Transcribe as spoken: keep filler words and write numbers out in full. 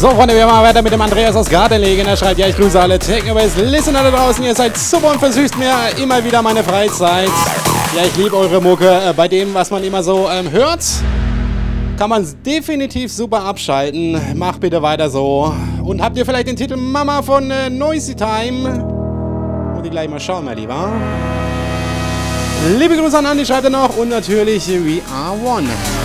So, Freunde, wir machen weiter mit dem Andreas aus Gartenlegen. Er schreibt, ja, ich grüße alle Techno-Bass-Listener da draußen. Ihr seid super und versüßt mir immer wieder meine Freizeit. Ja, ich liebe eure Mucke. Bei dem, was man immer so ähm, hört, kann man definitiv super abschalten. Mach bitte weiter so. Und habt ihr vielleicht den Titel Mama von äh, Noisy Time? Muss ich gleich mal schauen, mein Lieber. Liebe Grüße an Andi, schreibt er noch. Und natürlich We Are One.